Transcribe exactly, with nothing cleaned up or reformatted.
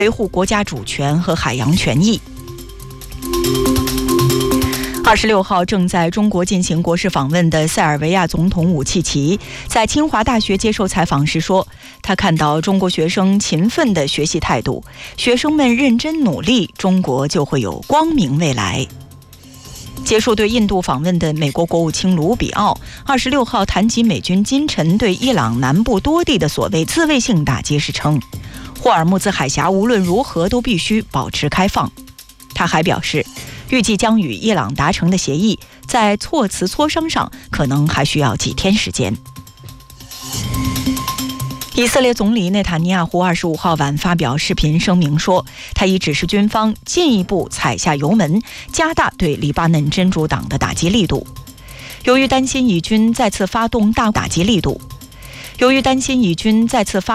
维护国家主权和海洋权益。二十六号正在中国进行国事访问的塞尔维亚总统武契奇在清华大学接受采访时说，他看到中国学生勤奋的学习态度，学生们认真努力，中国就会有光明未来。结束对印度访问的美国国务卿卢比奥二十六号谈及美军今晨对伊朗南部多地的所谓自卫性打击时称，霍尔木兹海峡无论如何都必须保持开放。他还表示，预计将与伊朗达成的协议在措辞磋商上可能还需要几天时间。以色列总理内塔尼亚胡二十五号晚发表视频声明说，他已指示军方进一步踩下油门，加大对黎巴嫩真主党的打击力度。由于担心以军再次发动大打击力度，由于担心以军再次发